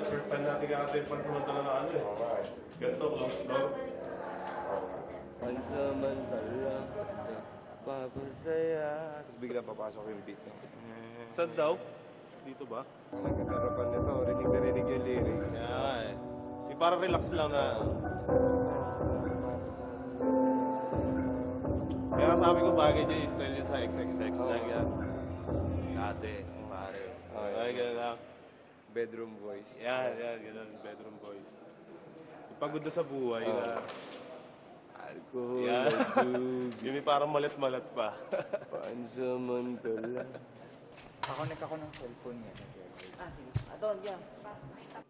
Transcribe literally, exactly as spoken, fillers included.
first time natin kakata yung pansamantala na ano eh. Ganito, close door. Pansamantala, papasaya. Tapos bigla papasok yung beat. Saan daw? Dito ba? Nagkatarapan nito, rinig na rinig yung lyrics. Kaya nga eh. Yung parang relax lang na. Kaya sabi ko bagay dyan yung style niya sa X X X Oo. lang yan. Dati, pare. Oh, Ay, gano'n lang. Bedroom voice. Yan, yan, gano'n. Bedroom boys. Yung pagod na sa buhay Oo. na. Alcohol, Yan. dug, Yun yung parang malat-malat pa. pansamantala. Kakonek ako ng cellphone niya. Ah, sige. Ato, diyan.